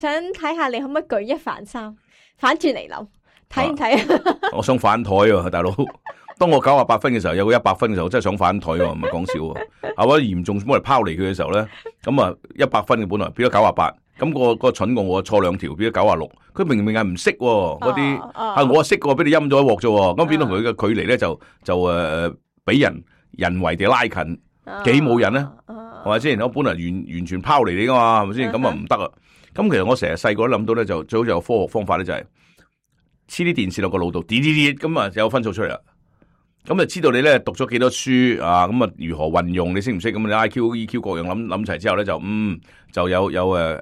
想睇下你可唔可以舉一反三，反轉嚟諗，睇唔睇啊？ 我想反台啊，大佬。當我98分嘅時候，有個100分嘅時候，我真係想反台喎，唔係講笑喎。係嘛，嚴重幫嚟拋離佢嘅時候咧，咁啊100分嘅本來變咗98，咁個蠢過我錯2條變咗96。佢明明係唔識嗰啲，我識過，俾你陰咗一鑊啫。咁變到佢嘅距離咧就俾人為地拉近，幾冇人咧，係咪先？我本來完全拋離你噶嘛，係咪先？咁啊唔得啊！咁其實我成日細個都諗到咧，就最好就有科學方法咧，就係黐啲電線落個腦度，啲咁啊有分數出嚟啦。咁就知道你咧讀咗幾多書啊，咁啊如何運用你識唔識？咁你 IQ、EQ 各樣諗齊之後咧就有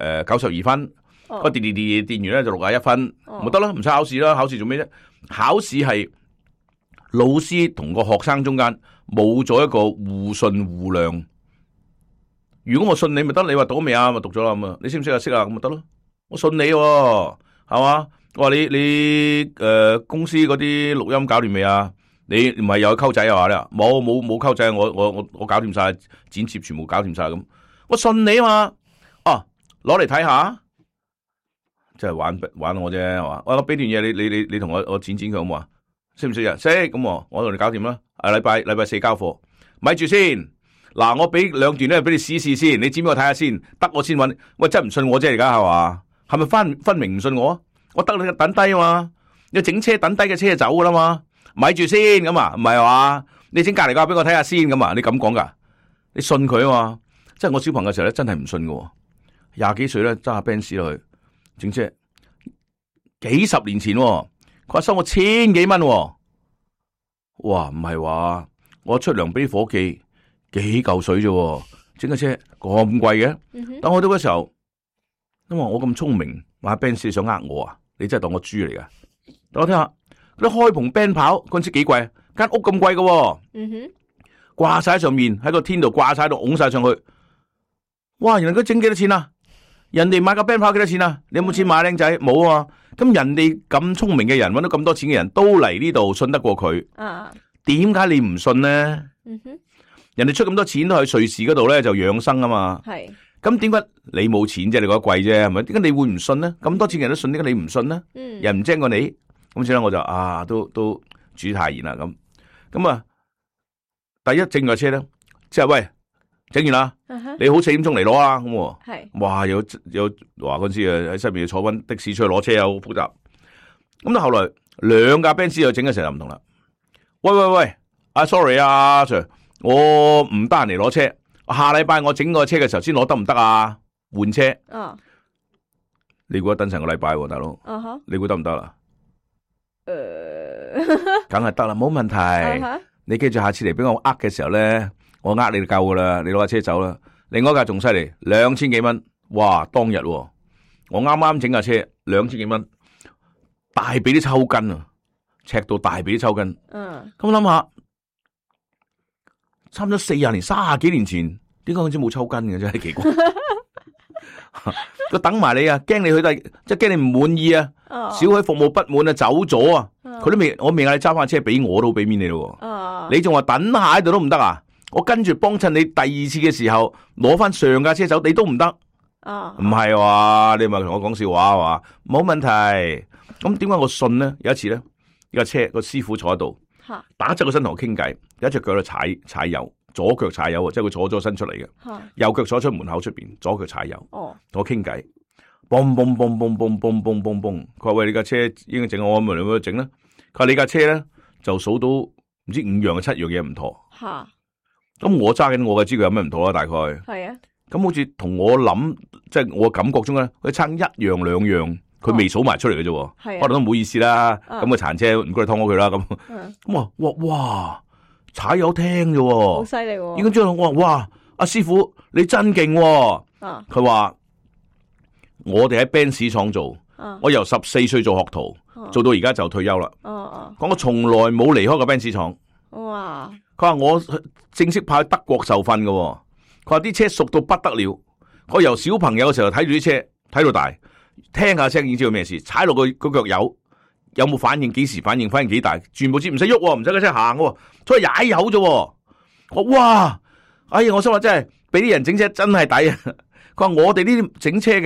92分，個電完咧就61分，咪得咯，唔使考試啦。考試做咩啫？考試係老師同個學生中間冇咗一個互信互諒。如果我信你咪得，你話讀咗未啊？咪讀咗啦咁啊，你識唔識啊？識啊，咁咪得咯。我信你喎，係嘛？我話你公司嗰啲錄音搞掂未啊？你唔係又去溝仔啊？話你冇溝仔，我搞掂晒，剪接全部搞掂晒咁。我信你啊嘛。哦，攞嚟睇下，即係玩我啫，係嘛？我俾段嘢你同我剪佢好唔好啊？識唔識啊？識，咁我同你搞掂啦。禮拜4交貨，咪住先。嗱，我俾2段咧俾你試先，你剪俾我睇下先，得我先揾。喂，真唔信我啫，而家係嘛？係咪分明唔信我啊？我得你等低啊嘛，你整車等低嘅車走噶啦嘛，咪住先咁啊？唔係話你整隔籬架俾我睇下先咁啊？你咁講噶？你信佢啊嘛？即係我小朋友嘅時候咧，真係唔信噶。20幾歲咧揸下 Benz 落去整車，幾十年前，佢話收我1000幾蚊。哇，唔係話我出糧俾啲伙計幾嚿水啫，整架車咁貴嘅。等我到嗰時候，因為我咁聰明，買 Benz 想呃我啊？你真係當我豬嚟噶？等我聽下，嗰啲開篷 band 跑嗰陣時幾貴，間屋咁貴嘅，掛晒喺上面，喺個天度掛晒喺度，拱晒上去。哇！原來佢整幾多錢啊？人哋買架 band 跑幾多錢啊？你有冇錢買靚仔？冇啊！咁人哋咁聰明嘅人，搵到咁多錢嘅人都嚟呢度，信得過佢。點解你唔信呢？人哋出咁多錢都去瑞士嗰度咧，就養生啊嘛。係。咁點解你冇錢啫？你覺得貴啫，係咪？點解你會唔信呢？咁多錢人都信，點解你唔信呢？人唔精過你，咁所以我就都主太嚴啦咁啊。第一整架車咧，即係喂整完啦，你好4點鐘嚟攞啊咁。係。哇！有話嗰陣時喺西邊坐緊的士出去攞車又好複雜。咁到後來2架 Benz 又整嘅時候就唔同啦。喂，sorry 啊 Sir， 我唔得閒嚟攞車，下禮拜我整個車嘅時候先攞得唔得啊？換車。你估等成個禮拜喎，大佬。你估得唔得啦？梗係得啦，冇問題。你記住下次嚟俾我呃嘅時候咧，我呃你就夠噶啦，你攞架車走啦。另外一架仲犀利，2000幾蚊。哇，當日我啱啱整架車2000幾蚊，大髀啲抽筋啊！赤到大髀抽筋，咁諗下，差唔多40年、30幾年前，點解好似冇抽筋嘅真係奇怪。佢等埋你啊，驚你去第，即係驚你唔滿意啊，小許服務不滿啊，走咗啊，佢都未，我未嗌你揸翻車俾我都俾面你咯，你仲話等下喺度都唔得啊？我跟住幫襯你第2次嘅時候，攞翻上架車走，你都唔得，唔係話你咪同我講笑話係嘛？冇問題，咁點解我信咧？有一次咧。呢架車個師傅坐喺度，打側個身同我傾偈，有一隻腳喺度踩油，左腳踩油，即係佢坐咗身出嚟嘅，右腳坐出門口出邊，左腳踩油，同我傾偈，嘣嘣嘣嘣嘣嘣嘣嘣嘣，佢話喂，你架車應該整，我咪嚟去整啦。佢話你架車咧就數到唔知5樣7樣嘢唔妥，咁我揸緊我嘅知佢有咩唔妥啦，大概係啊，咁好似同我諗，即係我感覺中咧，佢差1樣2樣。佢未數埋出嚟嘅啫，可能都唔好意思啦。咁個殘車唔該你劏開佢啦。咁哇踩油聽啫，好犀利。應該將我話哇，阿師傅你真勁。佢話我哋喺 Benz 廠做，我由14歲做學徒，做到而家就退休啦。講我從來冇離開過 Benz 廠。哇！佢話我正式派去德國受訓嘅。佢話啲車熟到不得了。我由小朋友嘅時候睇住啲車睇到大。聽下聲已經知道咩事，踩落個腳有冇反應，幾時反應幾大，全部知唔使喐，唔使架車行嘅，所以踩油啫。我哇，哎呀，我心話真係俾啲人整車真係抵啊！佢話我哋呢啲整車嘅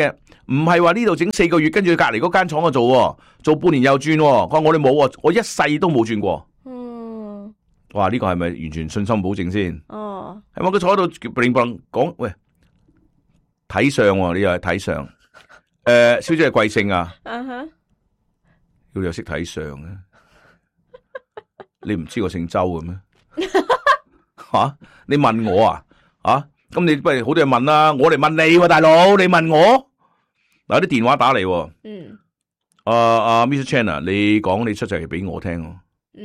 唔係話呢度整4個月，跟住隔籬嗰間廠度做半年又轉。佢話我哋冇，我一世都冇轉過。哇！呢個係咪完全信心保證先？ 哦， 係咪佢坐喺度並並講喂，睇相喎，你又係睇相。小姐係貴姓啊？佢又識睇相嘅，你唔知我姓周嘅咩？吓，你問我啊？啊，咁你不如好多人問啦，我嚟問你喎，大佬，你問我嗱啲電話打嚟。Mr. Chan 啊，你講你出世期俾我聽。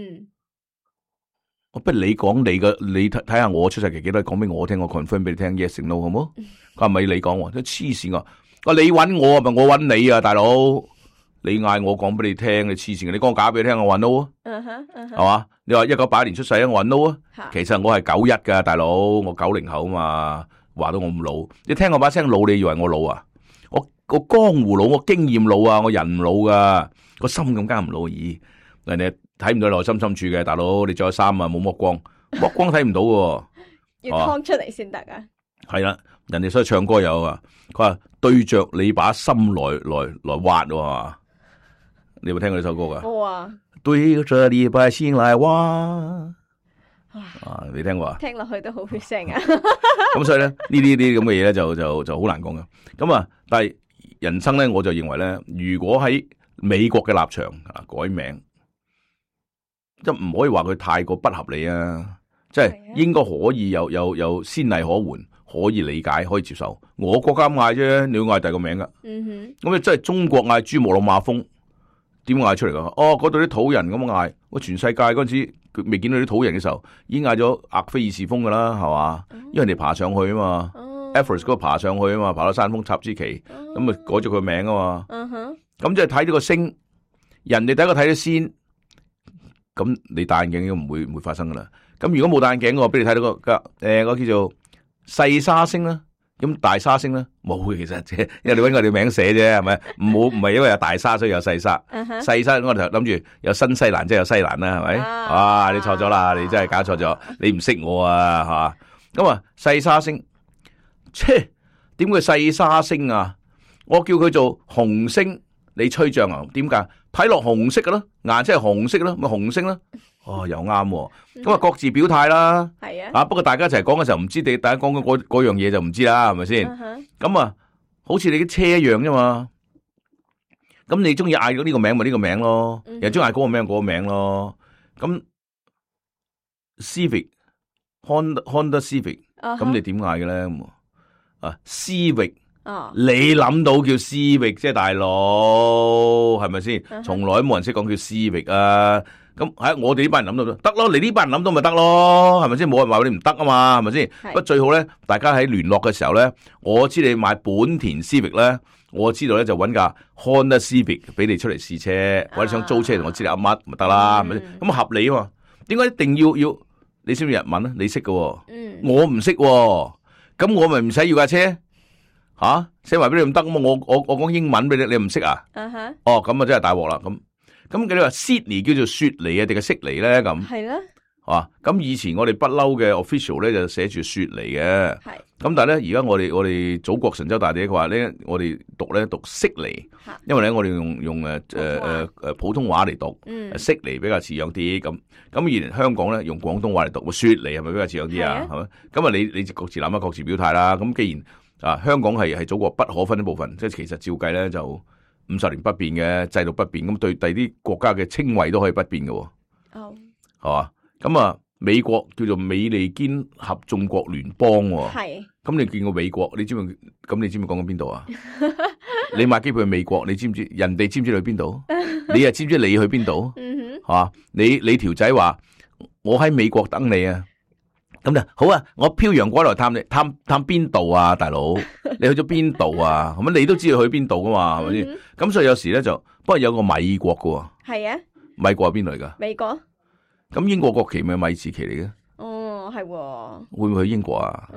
我不如你講你嘅，你睇下我出世期幾多，講俾我聽，我 confirm 俾你聽 yes and no 好冇？佢話咪你講，都黐線啊！我你揾我咪我揾你啊，大佬，你嗌我講俾你聽，你黐線嘅，你講假俾你聽，我話 no 啊，係嘛？你話1981年出世啊，我話 no 啊，其實我係91噶，大佬，我90後啊嘛，話到我咁老，你聽我把聲老，你以為我老啊？我江湖老，我經驗老啊，我人唔老噶，個心咁加唔老耳，人哋睇唔到內心深處嘅，大佬，你着衫啊冇剝光，剝光睇唔到嘅， 要劏出嚟先得啊。 係啦，人哋所以唱歌有啊，佢話對着你把心來挖喎，你有冇聽過呢首歌噶？ 冇啊。 對着你把心來挖，你聽過啊？ 聽落去都好血腥啊！ 咁所以咧呢啲咁嘅嘢咧就好難講嘅。咁啊，但係人生咧，我就認為咧，如果喺美國嘅立場啊改名，即係唔可以話佢太過不合理啊，即係應該可以有先例可援，可以理解，可以接受。我國家咁嗌啫，你要嗌第二個名噶。咁你真係中國嗌珠穆朗瑪峰，點嗌出嚟噶？哦，嗰度啲土人咁嗌，我全世界嗰陣時佢未見到啲土人嘅時候，已經嗌咗額菲爾士峰噶啦，係嘛？因為人哋爬上去啊嘛，Everest 嗰度爬上去啊嘛，爬到山峰插支旗，咁咪改咗佢名啊嘛。咁即係睇到個星，人哋第一個睇到先。咁你戴眼鏡應該唔會發生噶啦。咁如果冇戴眼鏡，我俾你睇到個叫做細沙星啦，咁大沙星啦冇嘅，其實即係因為你搵我哋名寫啫，係咪？唔係因為有大沙所以有細沙，細沙我哋諗住有新西蘭即係有西蘭啦，係咪？啊，你錯咗啦，你真係搞錯咗，你唔識我啊，係嘛？咁啊細沙星，切點會細沙星啊？我叫佢做紅星，你吹脹啊？點解？睇落紅色嘅咯，顏色係紅色嘅咯，咪紅星咯。哦，又啱。咁啊，各自表態啦。係啊。不過大家一齊講嘅時候，唔知大家講緊嗰樣嘢就唔知啦，係咪先？咁啊，好似你啲車一樣啫嘛。咁你中意嗌呢個名咪呢個名咯，又中意嗌嗰個名嗰個名咯。咁 Civic Honda Civic，咁你點嗌嘅咧？Civic。你諗到叫思域啫，大佬係咪先？從來都冇人識講叫思域啊！咁喺我哋呢班人諗到得咯，你呢班人諗到咪得咯，係咪先？冇人話你唔得啊嘛，係咪先？不過最好咧，大家喺聯絡嘅時候咧，我知你買本田思域咧，我知道咧就揾架 Honda Civic 俾你出嚟試車，或者想租車同我知你噏乜咪得啦，係咪先？咁合理啊嘛？點解一定要你識唔識日文啊？你識嘅，我唔識，咁我咪唔使要架車。寫埋俾你唔得咁嘛？我講英文俾你，你唔識啊？哦，咁啊真係大鑊啦！咁你話 Sydney 叫做雪梨啊，定係悉尼咧？咁係啦，係嘛？咁以前我哋不嬲嘅 official 咧就寫住雪梨嘅，係。咁但係咧而家我哋祖國神州大地佢話咧，我哋讀悉尼，因為咧我哋用普通話嚟讀，悉尼比較似樣啲咁。咁以前香港咧用廣東話嚟讀，雪梨係咪比較似樣啲啊？係咪？咁啊你各自諗下，各自表態啦。咁既然香港係祖國不可分一部分，即係其實照計咧就50年不變嘅制度不變，咁對第啲國家嘅稱謂都可以不變嘅，係嘛？咁啊，美國叫做美利堅合眾國聯邦，係。咁你見過美國？你知唔知？咁你知唔知講緊邊度啊？你買機票去美國，你知唔知？人哋知唔知你去邊度？你又知唔知你去邊度？係嘛？你條仔話我喺美國等你啊！咁就好啊！我漂洋過來探你，探邊度啊，大佬？你去咗邊度啊？咁你都知道去邊度噶嘛？係咪先？咁所以有時咧就，不過有個米國噶喎。係啊。米國係邊度嚟噶？美國。咁英國國旗咪米字旗嚟嘅？哦，係。會唔會去英國啊？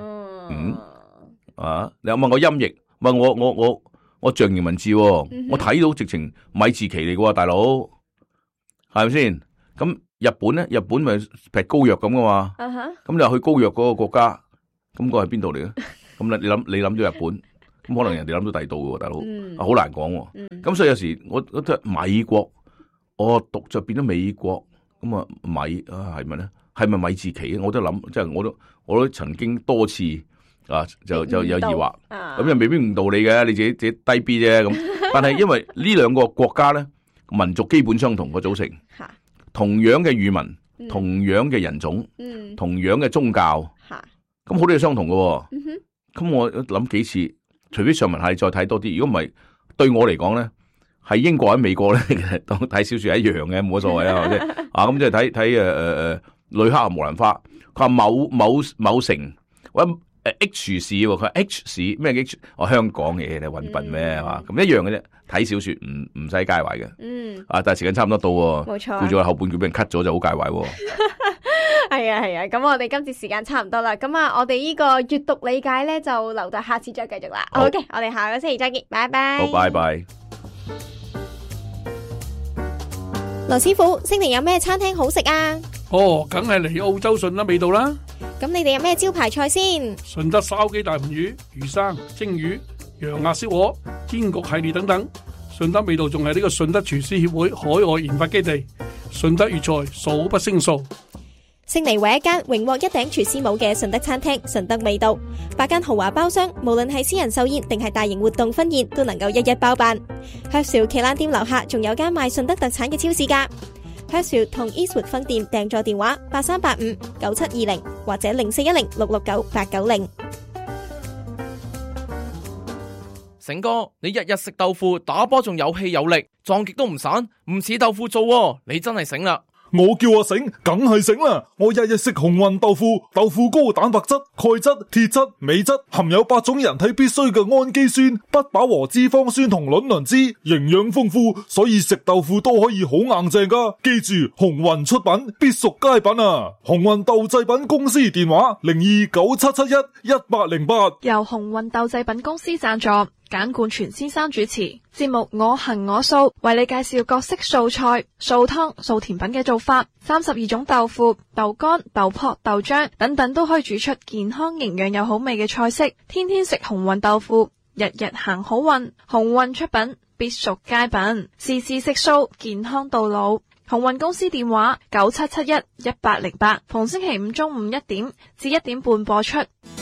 你有問我音譯？問我象形文字，我睇到直情米字旗嚟嘅喎，大佬，係咪先？咁。日本咧，日本咪劈膏藥咁噶嘛？咁你去膏藥嗰個國家，咁個係邊度嚟嘅？咁你諗到日本， 咁可能人哋諗到第度嘅喎，大佬，好難講喎。咁所以有時我覺得米國，我讀就變咗美國，咁啊米啊係咪咧？係咪米字旗？我都諗，即係我都曾經多次啊，就有疑惑，咁又未必唔道理嘅，你自己低 B 啫咁。但係因為呢兩個國家咧，民族基本相同個組成，同樣嘅語文。同樣嘅人種，同樣嘅宗教，咁好多嘢相同嘅。咁我諗幾次，除非上文下理再睇多啲，如果唔係，對我嚟講咧，係英國喺美國咧，其實當睇小說係一樣嘅，冇乜所謂啊，即係咁即係睇旅客無蘭花，佢話某城或者H 市，佢話 H 市咩 H？ 香港嘅你搵笨咩係嘛？咁一樣嘅啫，睇小說唔使介懷嘅。但係時間差唔多到，冇錯，顧咗後半句俾人 cut 咗就好介懷。 係啊，咁我哋今次時間差唔多啦，咁啊，我哋呢個閱讀理解咧就留待下次再繼續啦。好嘅，我哋下個星期再見，拜拜。 好，拜拜。 羅師傅，悉尼有咩餐廳好食啊？ 梗係嚟澳洲順德味道啦。 咁你哋有咩招牌菜先？ 順德燒雞大盤魚、魚生、蒸魚、羊鴨燒鵝、煎焗系列等等。順德味道仲係呢個順德廚師協會海外研發基地，順德粵菜數不勝數。 悉尼為一間榮獲一頂廚師帽嘅順德餐廳，順德味道8間豪華包廂，無論係私人壽宴定係大型活動婚宴，都能夠一一包辦。Herschel 旗艦店樓下仲有間賣順德特產嘅超市㗎。Herschel 同 Eastwood 分店訂座電話83859720或者0410669890。 醒哥，你日日食豆腐，打波仲有氣有力，撞極都唔散，唔似豆腐做喎，你真係醒啦！ 我叫阿醒，梗係醒啦！我日日食紅運豆腐，豆腐高蛋白質、鈣質、鐵質、鎂質，含有8種人體必需嘅氨基酸、不飽和脂肪酸同卵磷脂，營養豐富，所以食豆腐都可以好硬淨噶。記住，紅運出品必屬佳品啊！紅運豆製品公司電話0297711808， 由紅運豆製品公司贊助。簡冠全先生主持節目，我行我素，為你介紹各式素菜、素湯、素甜品嘅做法，32種豆腐、豆乾、豆粕、豆漿等等都可以煮出健康、營養又好味嘅菜式。天天食紅運豆腐，日日行好運。紅運出品必屬佳品，時時食素，健康到老。紅運公司電話97711808，逢星期五中午1點至1點半播出。